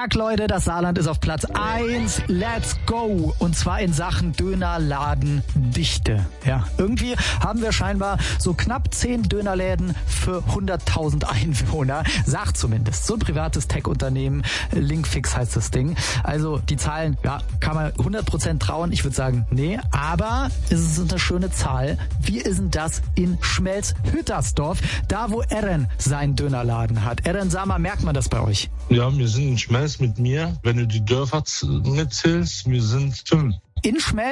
Zack, Leute, das Saarland ist auf Platz 1. Let's go. Und zwar in Sachen Dönerladendichte. Ja, irgendwie haben wir scheinbar so knapp 10 Dönerläden für 100.000 Einwohner. Sagt zumindest so ein privates Tech-Unternehmen. Linkfix heißt das Ding. Also die Zahlen, ja, kann man 100% trauen. Ich würde sagen, nee. Aber es ist eine schöne Zahl. Wie ist denn das in Schmelz-Hüttersdorf? Da, wo Eren seinen Dönerladen hat. Eren, sag mal, merkt man das bei euch? Ja, wir sind in Schmelz mit mir. Wenn du die Dörfer mitzählst, wir sind 5. In Schmelz?